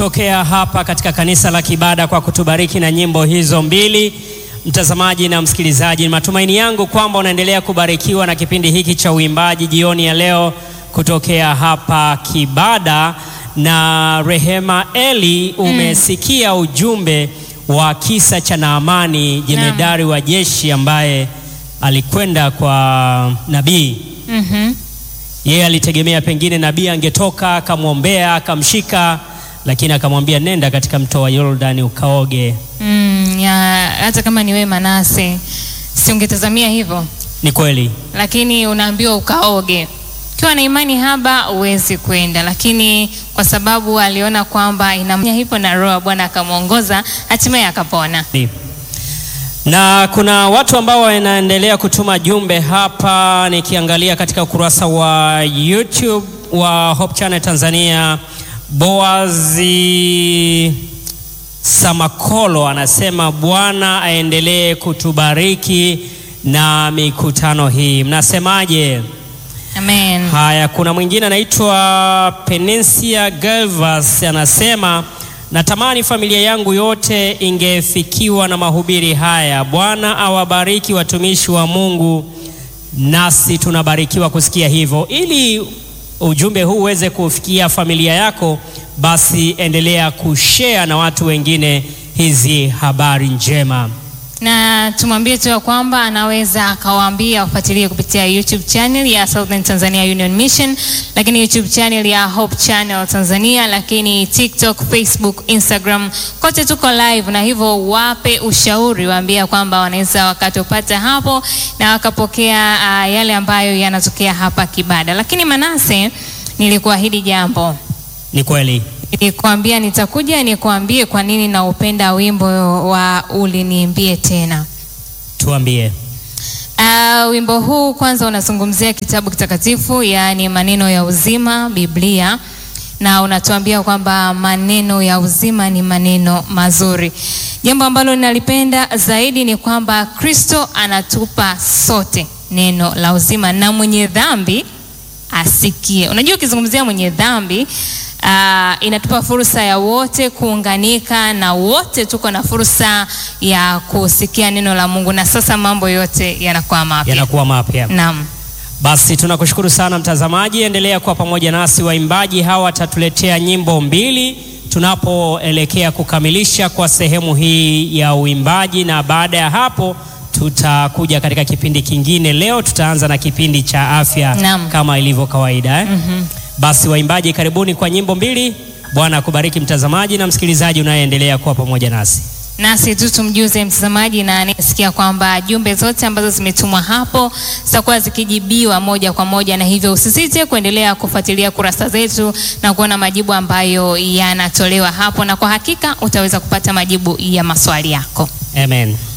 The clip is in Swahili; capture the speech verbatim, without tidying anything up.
Tokea hapa katika kanisa la Kibada kwa kutubariki na nyimbo hizo mbili. Mtazamaji na msikilizaji, matumaini yangu kwamba unaendelea kubarikiwa na kipindi hiki cha uimbaji jioni ya leo kutokea hapa Kibada. Na Rehema Eli, umesikia mm. ujumbe wa kisa cha Naamani, jemedari wa jeshi ambaye alikwenda kwa nabii. Mhm. Yeye alitegemea pengine nabii angetoka akamwombea akamshika, lakini akamwambia nenda katika mto wa Yordani ukaoge. Mm, ya hata kama ni wewe Manase, si ungetazamia hivyo? Ni kweli. Lakini unaambiwa ukaoge. Ukiwa na imani haba uwezi kwenda, lakini kwa sababu aliona kwamba inamnya hivyo na Roho Bwana akamuongoza, hatimaye akapona. Na kuna watu ambao wanaendelea kutuma jumbe hapa, nikiangalia katika ukurasa wa YouTube wa Hope Channel Tanzania. Boazi Samakolo anasema Bwana aendelee kutubariki na mikutano hii. Mnasemaje? Amen. Haya, kuna mwingine anaitwa Penesia Galvas anasema natamani familia yangu yote ingefikiwa na mahubiri haya. Bwana awabariki watumishi wa Mungu, nasi tunabarikiwa kusikia hivyo. Ili ujumbe huu uweze kufikia familia yako, basi endelea kushare na watu wengine hizi habari njema. Na tumwambie tu kwamba anaweza akawaambia wafuatilie kupitia YouTube channel ya Southern Tanzania Union Mission, lakini YouTube channel ya Hope Channel Tanzania, lakini TikTok, Facebook, Instagram, kote tuko live. Na hivyo wape ushauri, waambia kwamba wanaweza wakatupata hapo na wakapokea uh, yale ambayo yanatokea hapa Kibada. Lakini Manase, nilikuahidi jambo. Ni kweli. Nilikwambia nitakuja nikuambie kwa nini na upenda wimbo wa Uliniimbie Tena. Tuambie. Uh, wimbo huu kwanza unazungumzia kitabu kitakatifu, yaani maneno ya uzima, Biblia, na unatuambia kwamba maneno ya uzima ni maneno mazuri. Jambo ambalo ninalipenda zaidi ni kwamba Kristo anatupa sote neno la uzima, na mwenye dhambi asikie. Unajua ukizungumzia mwenye dhambi, Uh, inatupa fursa ya wote kuunganika, na wote tuko na fursa ya kusikia neno la Mungu, na sasa mambo yote yanakuwa mapya. Yanakuwa mapya. Naam. Basi tunakushukuru sana mtazamaji, endelea kuwa pamoja nasi. Waimbaji hawa watatuletea nyimbo mbili tunapoelekea kukamilisha kwa sehemu hii ya uimbaji, na baada ya hapo tutakuja katika kipindi kingine. Leo tutaanza na kipindi cha afya. Naam. Kama ilivyo kawaida eh? Mhm. Basi waimbaji, karibuni kwa nyimbo mbili. Bwana akubariki mtazamaji na msikilizaji unayeendelea kuwa pamoja nasi. Nasi tu tumjuze mtazamaji na anasikia kwamba jumbe zote ambazo zimetumwa hapo zitakuwa zikijibiwa moja kwa moja, na hivyo usisite kuendelea kufuatilia kurasa zetu na kuona majibu ambayo yanatolewa hapo, na kwa hakika utaweza kupata majibu ya maswali yako. Amen.